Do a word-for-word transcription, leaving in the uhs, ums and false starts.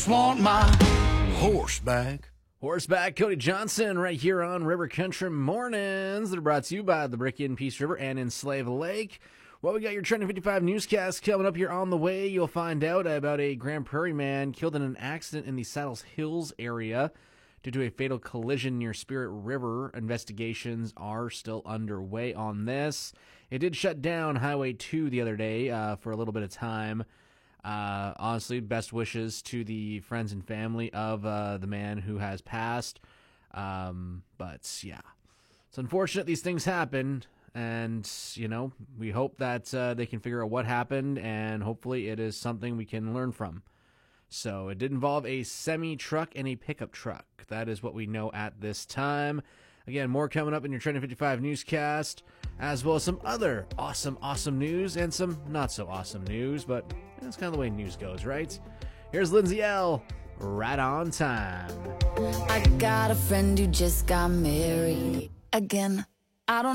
Want my horseback. Horseback, Cody Johnson, right here on River Country Mornings. They're brought to you by the Brick Inn, Peace River, and in Slave Lake. Well, we got your Trending fifty-five newscast coming up here on the way. You'll find out about a Grand Prairie man killed in an accident in the Saddles Hills area due to a fatal collision near Spirit River. Investigations are still underway on this. It did shut down Highway two the other day uh, for a little bit of time. Uh, honestly, best wishes to the friends and family of uh, the man who has passed. Um, but, yeah, it's unfortunate these things happen. And, you know, we hope that uh, they can figure out what happened, and hopefully it is something we can learn from. So it did involve a semi-truck and a pickup truck. That is what we know at this time. Again, more coming up in your Trending fifty-five newscast, as well as some other awesome, awesome news and some not-so-awesome news, but that's kind of the way news goes, right? Here's Lindsay L. Right on time. I got a friend who just got married again. I don't